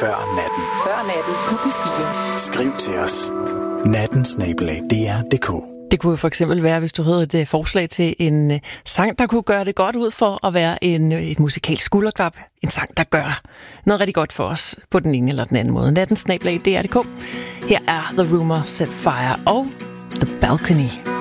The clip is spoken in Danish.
Før natten. Før natten på P4. Skriv til os. natten@dr.dk. Det kunne for eksempel være, hvis du havde et forslag til en sang, der kunne gøre det godt ud for at være et musikalsk skulderklap. En sang, der gør noget rigtig godt for os på den ene eller den anden måde. natten@dr.dk. Her er The Rumor Set Fire og The Balcony.